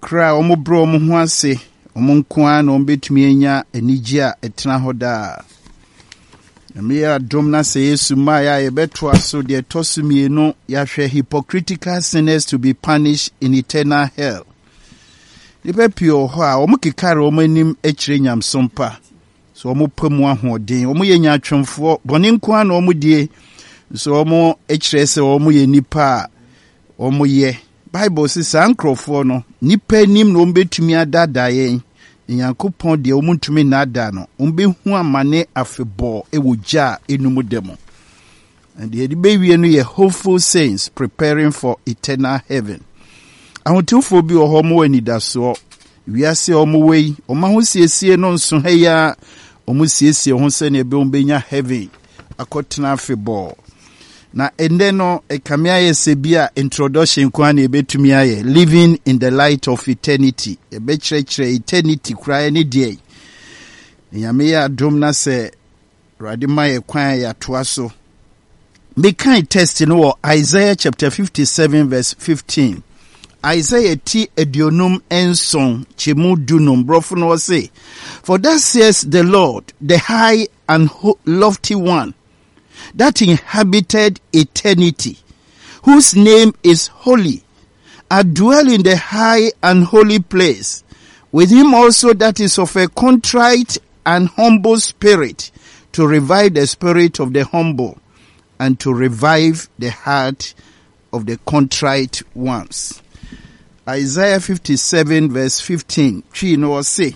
kakra omo bro omo ho ase omo nkoa na ombetumi enya anigye a etena hoda me ya dom na se Yesu ma ya yebeto aso de tosumienu ya hwe hypocritical sinners to be punished in eternal hell. Libe pio ho a omo kikare omo anim ekire nyamsompa so omo pamu ahoden omo ye nyatwemfo bone nkoa na omo die so omo ekire se omo ye nipa omo ye Bible says ankrofo no nipa nim no mbetumi adada yen Nyankopon de omuntumi nada no ombehu amane afebo ewogya enum demo and the baby no ye hopeful saints preparing for eternal heaven. Ahotufo bi ohomo anidaso wiase omo wei omahosiesie no nso heya omusiesie ho se ne be ombenya heaven akotena afebo. Na ende no ekamia yesebia introduction kwa na ebetumi aye living in the light of eternity ebechire eternity kra ni die nyame ya dom na se radima ye kwan ya toaso me kan test no Isaiah chapter 57 verse 15 Isaiah ti edionum enson chemu dunum brofo no say for that says the Lord the high and lofty one that inhabited eternity, whose name is holy, I dwell in the high and holy place, with him also that is of a contrite and humble spirit, to revive the spirit of the humble, and to revive the heart of the contrite ones. Isaiah 57 verse 15, Chi no say,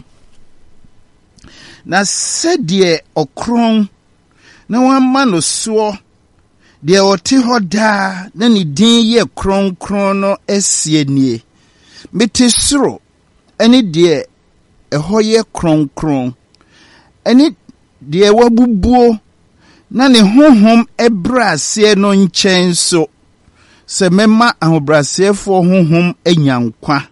na sedie okron na wamma no so de oti hoda na ni din ye kronkron no esienie metisro eni de ehoye kronkron eni de wabubuo na ne honhom ebrase no nchenso se mema ahobrase fo honhom enyankwa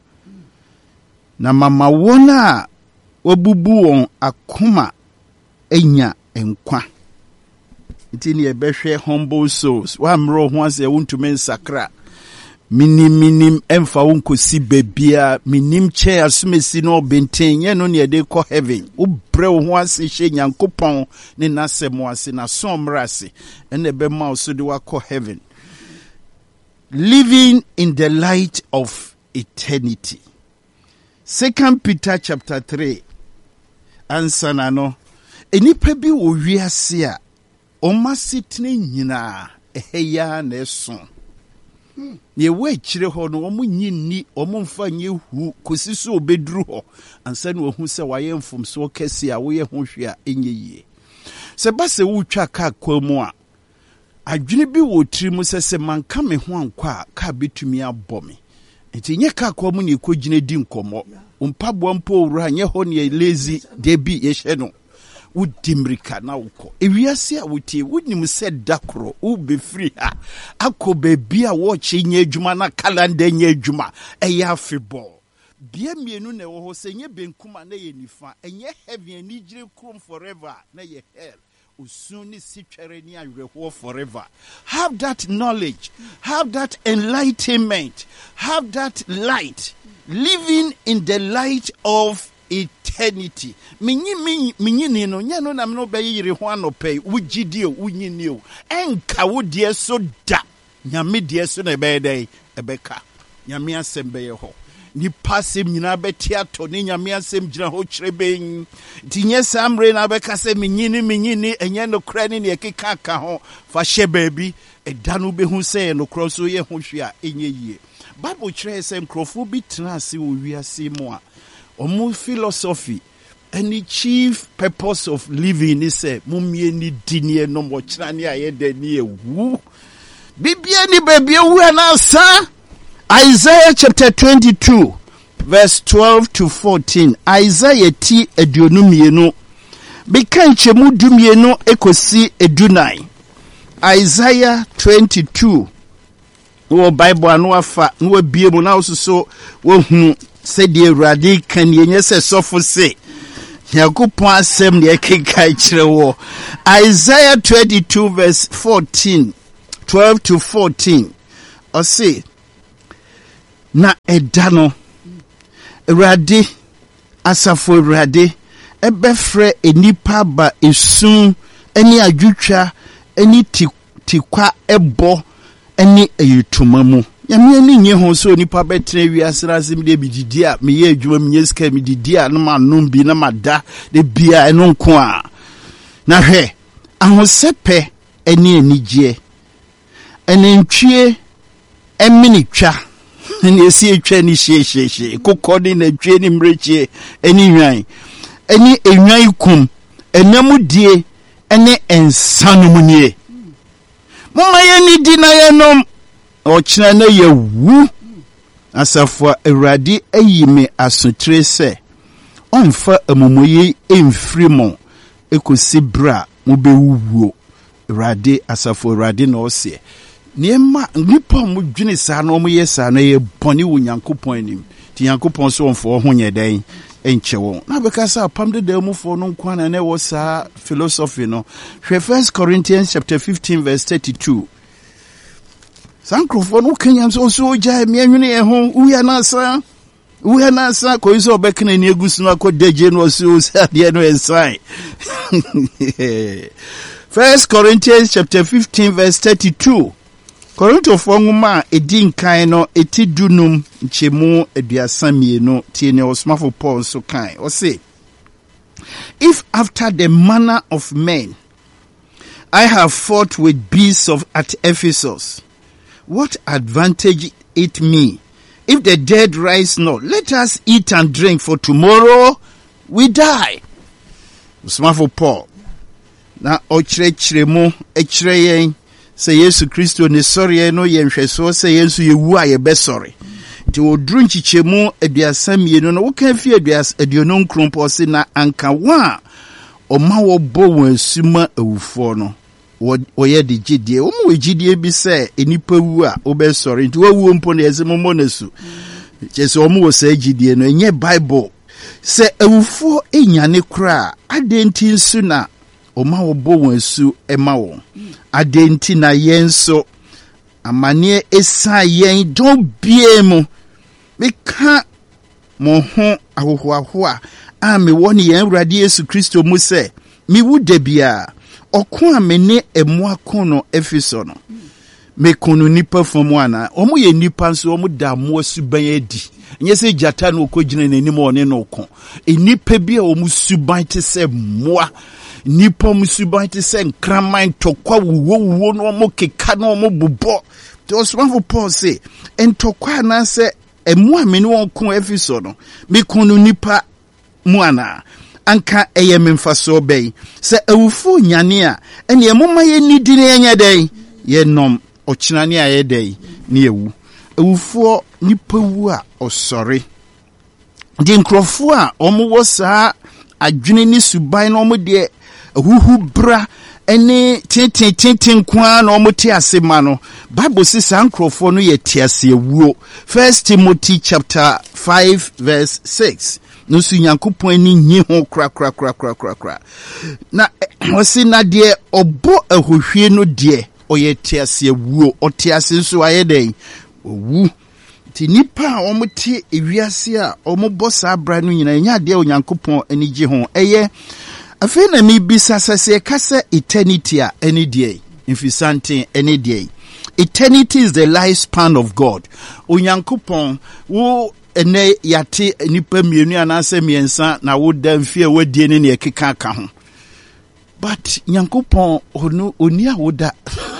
na mama wona wabubu won akoma enya enkwa Itini ebehwe humble souls. Wa mro ho ase wontume nsakra. Minim emfa wonkosi bebia minim che asumesi no benten ye no ne de ko heaven. Wo bre ho ase hye Nyankopon ne nasemo ase na somra ase. Ene be ma so de wa ko heaven. Living in the light of eternity. 2 Peter chapter 3. Answer na no. Enipa bi wo wiase a Omasitne nyina eheya na eso ye we kire ho no omunyini omumfa nye hu kosiso obeduru ho ansa na ohu se waye mfomso kese a wo ye ho hwe a enye yie se ba se wutwa ka kwamu a adwene bi wo tiri se manka me ho ankwa ka betumi abomi enti nye ka kwamu ne ekogine di nkomo mpabo mpo owura nye ho ne lazy de bi ye hye no Udimrika na uko. Ewiase a wutie wunim se dakro u be free ha. Ako bebi a watch nye adwuma na calendar nye adwuma. Eya afebol. Bia mienu na wo ho se nye benkuma na ye nifa. Enye heaven ni jire krom forever na ye hell. Usuni sitwere ni awerho forever. Have that knowledge. Have that enlightenment. Have that light. Living in the light of eternity. Minyi no nya no na me no be yire ho anope wugidie wunyini o enka wo de so da nyame de so na be dai ebeka nyame asem be ye ho ni pasem nyina beti ato ni nyame asem gina ho kireben tinye samre na beka se minyini enye no kra ni ekeka ka ho fa hye baabi eda no be hu se no kro so ye ho hwe a enye yie Bible kire se nkrofo bi tena ase wo wiase mu a omu philosophy any chief purpose of living is a mumie ni dinie no mo kira ni ayede ni ewu bibia ni baby wu anasa Isaiah chapter 22 verse 12 to 14 Isaiah ti eduonumienu bekan chemu dumienu ekosi edunai Isaiah 22 wo Bible anu afa wo bie mu na osuso wo hunu se die Awurade kan yenye se sofo se Yakupon asem ne ekeka kire wo Isaiah 22 verse 14 12 to 14 o say na edano Awurade asafo Awurade ebefre enipa ba esun eni adwutwa eni tikwa ebo eni eyitumamu yame ni nye ho so onipa betre wiase asem de bididi a meye adwuma menye sika mididi a no manom bi na mada de bia eno nko a na hwe ahosepe eni enigye enentwie eminitwa eni esi etwa ni hye kokodi na twie ni mrechie eni nwan eni enwan kum enamudie ene ensanumunye mama yeni di na yenom ochina na yewu asafo Awurade ayime asotre se onfa amomoye emfrimo ekosi bra mo bewuwo Awurade asafo Awurade na ose niema nipa mo dwene sa na mo yesa na ye boni wo Nyankopon anim ti Nyankopon so onfo ho nyeden enchewo na bekasa pam de demufo no nkwana na wo sa philosophy no hwe 1 Corinthians chapter 15 verse 32 Sankrofo no Kenya so ja me anwene ye ho uya na sa ko iso obekna ni egusu no akodeje no so de no ensign 1 Corinthians chapter 15 verse 32 Korinto fonguma edin kan no etidunum nchemu aduasamienu tie ne osmafo Paul so kan o say if after the manner of men I have fought with beasts at Ephesus, what advantage it me if the dead rise not? Let us eat and drink, for tomorrow we die. Osmafo Paul na ochirechiremu echireye se Yesu Kristo ne sori no yenhweso se Yesu yewu a yebesori ti odru nchichemu aduasamienu no woka fi aduono nkrompo se na anka wa oma wo bo won asuma awufo no woye de gidie wo mo gidie bi se enipa wu a obesori ti wawu mpo na yesemomo nasu chese wo mo wo se gidie no enye Bible se awufo enyane kra adenti nsu na oma wo bo won asu ema wo adenti na yenso amane esa yen don biemu beka mo ho ahohoahoa a me woni yen Awurade Yesu Kristo mu se mi wuda bia okon amene emu akono Efeso no me kono nipa fomu ana omo ye nipa nso omo da mo suban adi nye se jata no okogina nanim one no okon enipa bia omo suban te se moa nipa musuban te se nkraman tokwa wuwo no omo keka no omo bobọ te osmafo Paul se entokwa na se emu amene won kon Efeso no me kono nipa mu ana anka eye memfaso bei se awufo nyane a ene emoma ye nidi ne enya dai ye nom ochinane aye dai ne ewu awufo nipa wu a osori di nkrofo a omo wo saa adwene ni suban no omo de huhu bra ene tintin kwa na omote asema no Bible says ankrofo no ye tiase wuo 1 Timothy chapter 5 verse 6 no su Nyankopon ni nyi ho kra na osi na de obo ahohwie no de oye tiase wuo otiase nso aye den owu ti nipa omote ewiase a omobo sa bra no nyina nya de Onyankopon ani gye ho eye afi na mi bisa sase kase eternity a any day infisante any day. Eternity is the lifespan of God. Onyankopon wo ene yate nipa mienu anase miensa na wo da mfie wadie ne ekeka ka ho. But Nyankopon oni a woda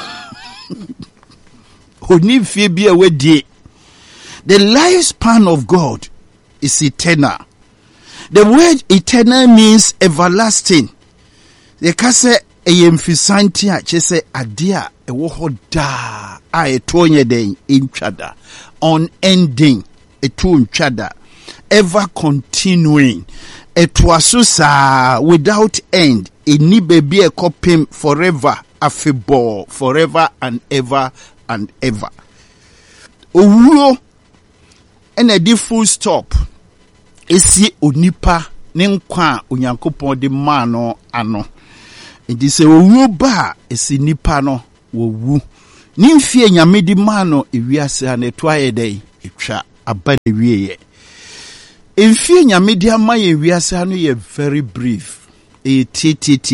oni mfie bia wadie. The lifespan of God is eternal. The word eternal means everlasting. The kase eyemfisanti a chese adia ewo hoda a etonye den intwada unending eto ntwada ever continuing etwasusa without end eni baby e kopim forever afebo forever and ever owuo ena di full stop esi onipa ne nkwa Onyankopon de ma no ano enti se owuo ba esi nipa no wowu ni mfie nyame di ma no ewiase ha na to aye dai etwa aba de wieye Emfie nyame de ama ye wiase ano ye very brief. Eti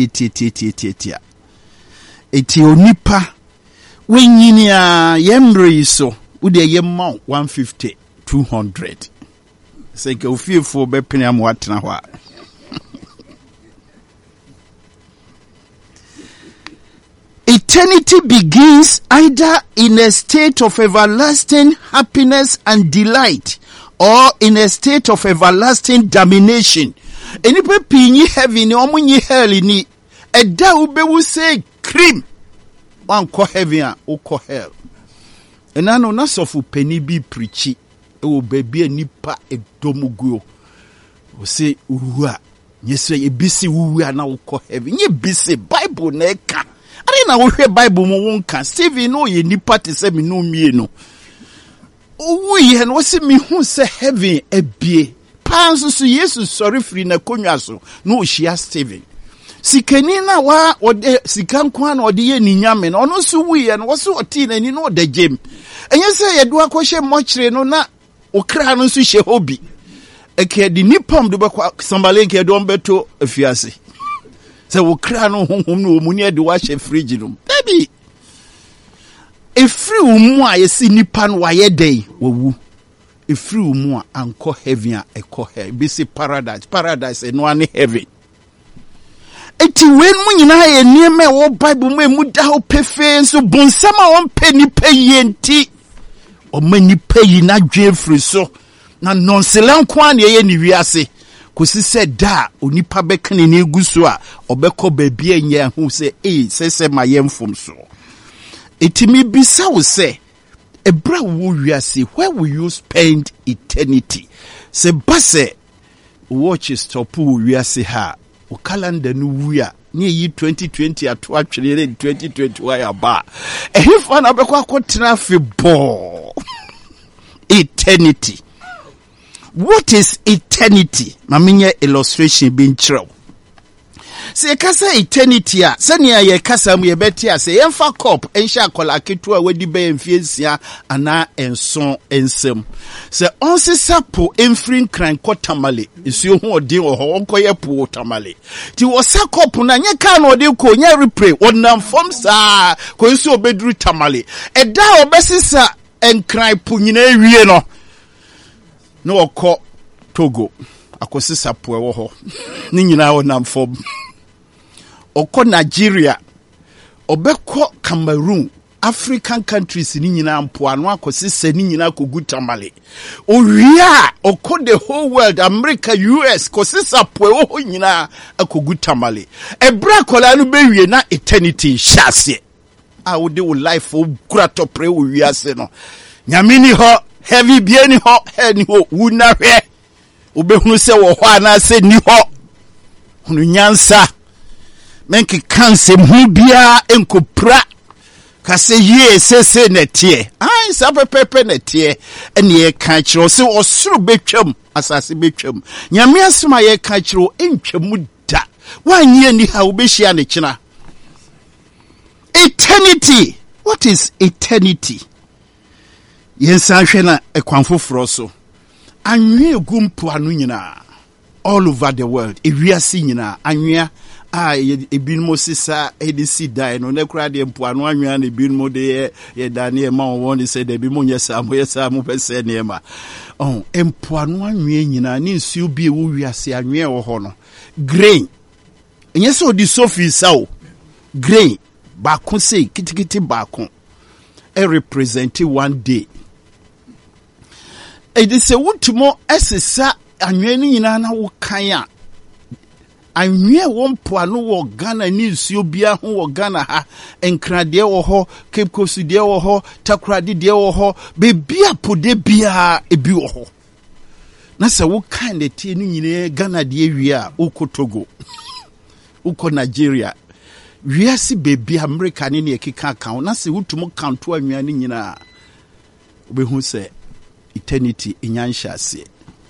onipa wenyini a yemre so ude yemma 150 200 seke ofiefo be pene am watena ho a eternity begins either in a state of everlasting happiness and delight or in a state of everlasting damnation. Enipa pinyi heaven ni omunyi hell ni eda ubewu say cream wan ko heaven a ukọ hell. Enano na sofu peni bi preachi e baby enipa edomuguo o say uwa nyese ebisi uwa na ukọ heaven nye bisi Bible na eka ari na wo hwe Bible mo wonka Stephen no ye nipa te se me no mie no owu ye no se me hu se heaven ebie panso so Jesus sorry free na konwa so no ohia Stephen sikani na wa ode sikan kwa na ode ye ni nyame na ono so wu ye no wo so oti na ni no de gem enye se ye do akọhye mochire no na okra no so hye hobi eke di nipam do be kwa sambale nke do mbeto afiase se okra no honhom no omuni e de wa hye fridge no baby efri umu a yesi nipa no wa ye dey wowu efri umu a anko heaven a ekọ hell be say paradise no ane heaven eti wen mu nyina ye niema wo Bible mu da ho pefe so bonsama won pe nipa yenti o mani peyi na dwefri so na nonselan kwa na ye ni wiase kosi se da onipa bekane na eguso a obekọ baabi anya hu se se ma yemfom so eti mi bisa wo se ebra wo wiase where will you spend eternity se base watch stop wo wiase ha o calendar no wuya ni yi 2020 ato atwere 2021 ya ba ehifa na bekọ akotena fe bo eternity. What is eternity? Maminya illustration being true. Se kasa eternity a sania ye kasa mu ye beti a se yemfa cup ensha kola ketu a wedi be mfiesia ana enson ensem se onsesa po emfrin kran kotamale isuo hu odin wo ho onkoye po tamale ti wo sa cup na nye ka na odin ko nya repray wonam form sa ko isu obeduru tamale eda obesisa enkran po nyina ewie no no okọ Togo akosisa po ewo ho ni nyina wonam form okọ Nigeria obekọ Cameroon African countries ni nyina mpoano akosisa ni nyina kogu tamale owia okọ the whole world America US kosisa po ewo nyina akogu tamale ebra kola no bewie na eternity shase a wo de wo life o kura topre wo wiase no nyamini ho heavy bieni ho heni ho wuna hwe obehunu se wo ho ana se ni ho hunu nyansa menki kanse mu bia enkopra kase ye sese netie ai sa pepepe netie ene ye kan kiro se osuru betwam asase betwam nyame asoma ye kan kiro entwamu da wanye ni ha obehia ne kina eternity. What is eternity? Yensa hwe na ekwanfoforo so anwe egumpo anu nyina all over the world ewiase nyina anwea a ebinmo sisa edisi dai no ne kura de mpo anu anwea na ebinmo de ye dane ma won say de bi mo nyesa mo pese ne ma mpo anu anwea nyina ni nsuo bi ewo wiase anwea wo ho no grain enye so di sofi sawo grain ba kun say kitikiti ba kun represent one day. It is a wood to more SSA and nyina na wo kan a anwe won poano wo Ghana ni nsuobia ho wo Ghana ha enkrade wo ho Cape Coast de wo ho Takoradi de wo ho be bia pode bia ebi wo ho na se wo kan de tie ni nyine Ghana de wi a ukotogo uko Nigeria wiase bebi America ni ekeka kan na se wutumo kanto anwa ni nyina obehu se eternity inyanshase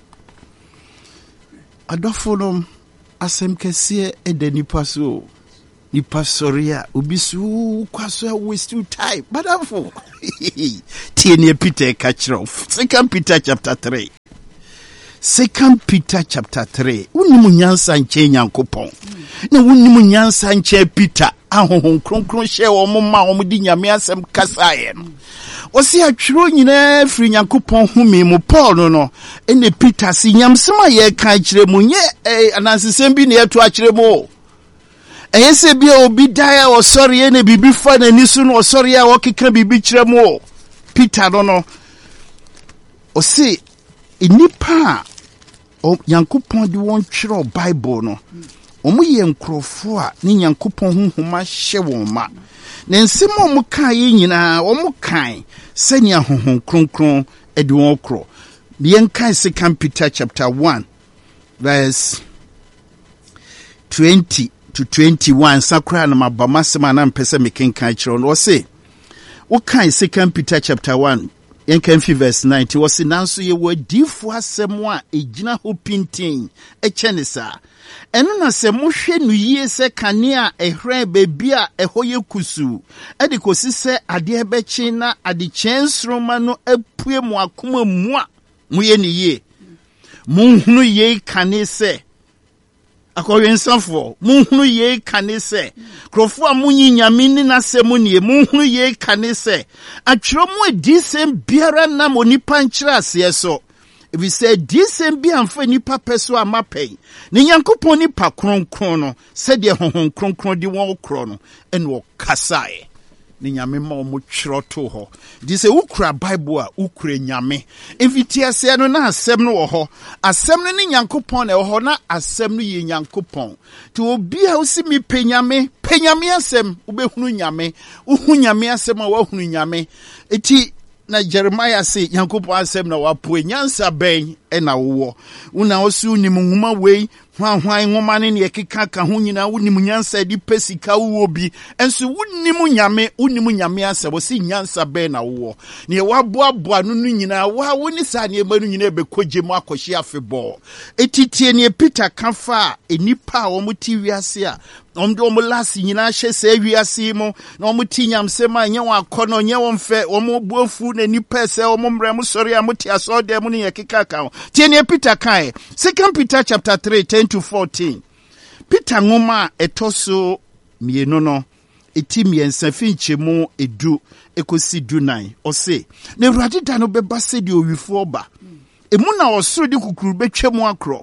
adofonom asem kese edanipa so nipa soria obisu kwaso waste time badafo tie ne Peter kachiro 2 Peter chapter 3 2 Peter chapter 3. Unimu nyansa nche nyankopon. Na unimu nyansa nche Peter. Ahohon kronkron hye wo mma wo di nyame asem kasaye no. Osi atwiro nyina firi nyankopon humi mu Paul no ene Peter si nyamsema ye kan kire mu nye anansesem bi ne eto akire mu. Eyese bi obi dae osori ene bibi fa na nisu no osori a okeka bibi kire mu. Peter no osi inipa nyankopon di won twiro Bible no. Omu ye nkrofo a ne nyankopon honhoma hye won ma. Na nsem omu kan ye nyina omu kan senia honhom kronkron edi won kro. Bien kan 2 Peter chapter 1 verse 20 to 21 sakra na mabama sema na mpese mekenkan kiro no say wo kan 2 Peter chapter 1 yen kan fi verse 90 wo se nanso ye wadifu asem a egina ho pintin echenisa eno na se mohwe no yie se kanea ehran bebi a ehoye kusu edi kosi se ade ebechi na ade chensroma no apue mu akoma mu a muye ni yie munhunu ye kane se akoyensafo munhunu ye kane se krofo a munyi nyame ni na se mu nie munhunu ye kane se atwero mu edisem biara na monipa nkyira ase so. We said this and be amfa nipa peso amapen. Ni nyankopon nipa kronkron no said ye honhom kronkron di won kro no en wo kasae. Ni nyame ma omo twiro to ho. Di se ukura Bible a ukura nyame. Enfiti ase no na asem no wo ho. Asem no ni nyankopon na wo ho na asem no ye nyankopon. Ti obi a usi mi penyame asem ubehunu nyame. Uhu nyame asem a wahunu nyame. Eti na Jeremiah say Yankopon asem na wapo nyansa ben na wo una osu nim nhuma wei hwan nhoma ne ne keka ka ho nyina wonim nyansa di pesika wo bi enso wonim nyame asem wo si nyansa ben na wo ne waboaboa no nyina wa woni sa ne ema no nyina bekoje mu akohye afebɔ etitie ne Peter kafa enipa wo muti wiase a omdo omulasi nyina hye se wiase mu na omuti nyamsema nye wa akono nye wo mfe omubuafu na nipa se omumre mu sori amuti asode mu ne yekeka ka tie ne Peter kai 2 Peter chapter 3 10 to 14 Peter ngoma etoso mienu no eti miensa finche mu edu ekosi dunai ose na Awurade da no beba se de owifo oba emu na osoro de kukuru betwa mu akro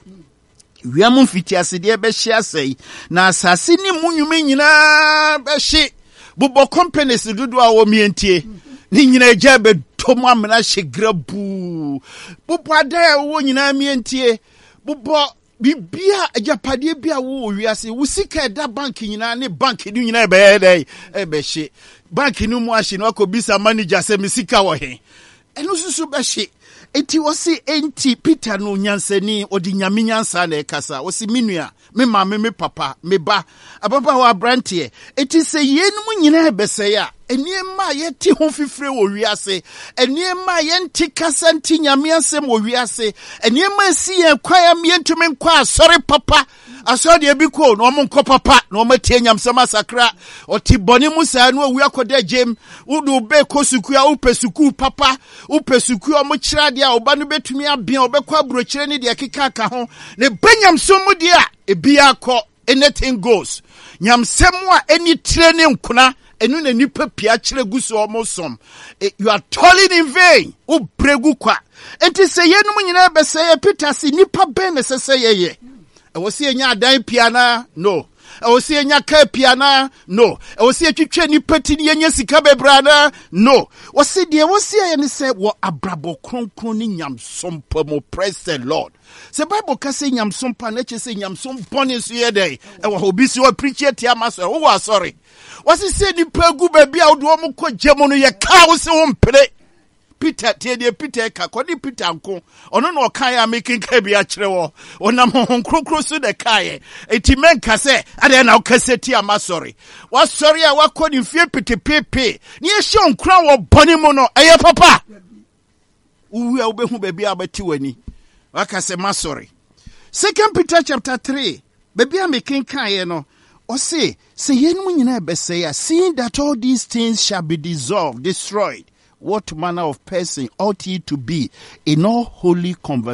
wiamu fiti asede be hye asai na asase ni munwume nyina be hye bobo companies dudu a wo mientie ni nyina eja be tomu amena hye grabu bobo ada wo nyina mientie bobo bibia ajapade bia wo wiase wo sika da bank nyina ne bank ni nyina be hye bank ni mu ahye no akobisa manager se misika wo he eno susu be hye eti wosi enti Peter no nyansani odi nyame nyansa na ekasa wosi minua me mama me papa me ba ababa wa brantie eti se yenum nyina ebese ya eniema yeti ho fifire wo wiase eniema yenti kasa nti nyame asem wo wiase eniema si ye kwaya mientumi nkwa sorry papa asode ebiko no mo nko papa no matie nyamsama sakra oti boni musa no wi akoda jem udu be kosuku a upesuku papa upesuku o mo kira dia oba no betumi abia obekwa abrochire ne de keka ka ho ne benyamsomu dia ebia ko anything goes nyamsemu a eni training nkuna enu na nipa pia kire guso omosom you are toiling in vain u bregu kwa enti se yenum nyina be se Peter si nipa ben ne se ye ewosi enya adan piana no ewosi enya ka piana no ewosi etwetwe nipa ti ne enya sika bebrana no wosi de wosi ye ne se wo abrabo kronkron ni nyamsompa mo praise the Lord se Bible ka se nyamsompa na che se nyamsompa ne so ye dai ewo obi si wo preach it amaso wo sorry wosi se nipa gu ba bia wo do mo ko gemo no ye ka wo se wo mpre Peter tie Peter ka kodi Peter nko ono no kan ya making ka bia kire wo onam honkrokro so de kai eti menka se ade na okaseti ama sorry wa sorry a wakodi mfie petepepe ni ehye onkra wo bone mu no eye papa uwi a obehu ba bia abati wani waka se ma sorry 2 Peter chapter 3 ba bia making kai no o say yenum nyina ebese ya seeing that all these things shall be dissolved destroyed. What manner of person ought ye to be in all holy conversation?